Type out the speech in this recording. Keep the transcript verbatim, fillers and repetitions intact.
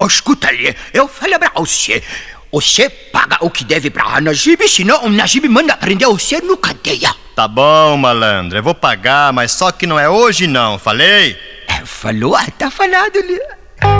Oh, escuta ali, eu falei pra você. Você paga o que deve pra Najib, senão o Najib manda prender você no cadeia. Tá bom, malandro, eu vou pagar, mas só que não é hoje não, falei? É, falou, ah, tá falado ali.